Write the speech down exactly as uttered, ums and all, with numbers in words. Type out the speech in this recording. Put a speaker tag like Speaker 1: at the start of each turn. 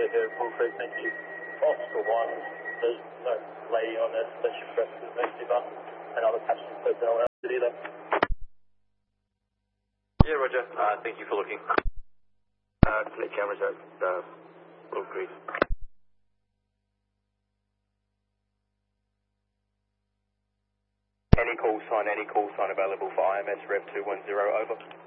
Speaker 1: clear here at Bull Creek, thank you. Oscar one, there's no lady on there, so she presses the emergency button, and other passenger personnel out there either.
Speaker 2: Yeah, Roger. Uh, thank you for looking.
Speaker 3: Uh, clear cameras at uh, Bull Creek.
Speaker 2: Any call sign, any call sign available for I M S Rev two one zero, over.